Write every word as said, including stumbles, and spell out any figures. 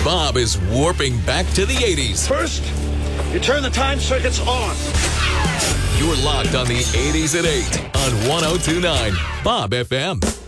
Bob is warping back to the eighties. First, you turn the time circuits on. You're locked on the eighties at eight on one oh two point nine Bob F M.